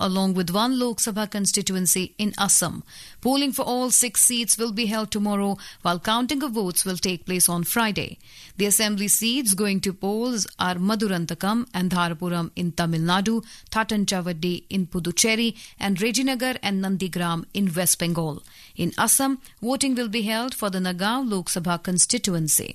along with one Lok Sabha constituency in Assam. Polling for all 6 seats will be held tomorrow, while counting of votes will take place on Friday. The assembly seats going to polls are Madurantakam and Dharapuram in Tamil Nadu, Thattanchavadi in Puducherry, and Rejinagar and Nandigram in West Bengal. In Assam, voting will be held for the Nagaon Lok Sabha constituency.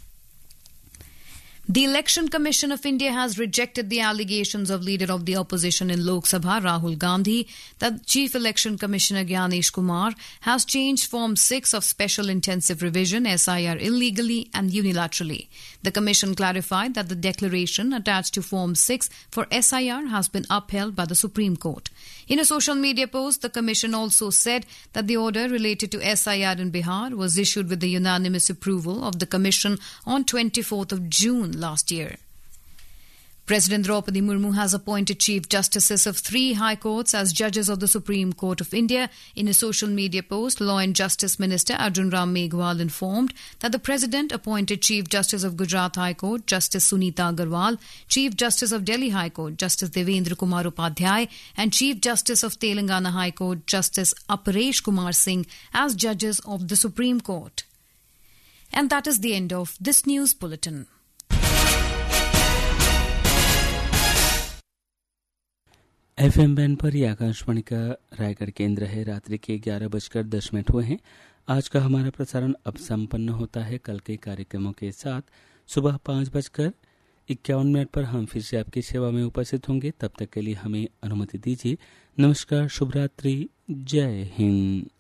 The Election Commission of India has rejected the allegations of Leader of the Opposition in Lok Sabha, Rahul Gandhi, that Chief Election Commissioner Gyanesh Kumar has changed Form 6 of Special Intensive Revision SIR illegally and unilaterally. The Commission clarified that the declaration attached to Form 6 for SIR has been upheld by the Supreme Court. In a social media post, the Commission also said that the order related to SIR in Bihar was issued with the unanimous approval of the Commission on 24th of June last year. President Draupadi Murmu has appointed Chief Justices of 3 High Courts as judges of the Supreme Court of India. In a social media post, Law and Justice Minister Arjun Ram Meghwal informed that the President appointed Chief Justice of Gujarat High Court, Justice Sunita Agarwal, Chief Justice of Delhi High Court, Justice Devendra Kumar Upadhyay, and Chief Justice of Telangana High Court, Justice Aparesh Kumar Singh, as judges of the Supreme Court. And that is the end of this news bulletin. FM band पर यह आकाशवाणी का रायगढ़ केंद्र है। रात्रि के 11:10 हुए हैं। आज का हमारा प्रसारण अब संपन्न होता है। कल के कार्यक्रमों के साथ सुबह 5:51 पर हम फिर से आपकी सेवा में उपस्थित होंगे। तब तक के लिए हमें अनुमति दीजिए। नमस्कार, शुभ रात्रि, जय हिंद।